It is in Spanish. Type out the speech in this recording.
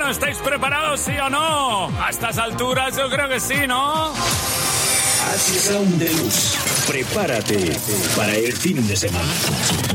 Bueno, ¿estáis preparados, sí o no? A estas alturas yo creo que sí, ¿no? Acid Sound Deluxe. Prepárate para el fin de semana.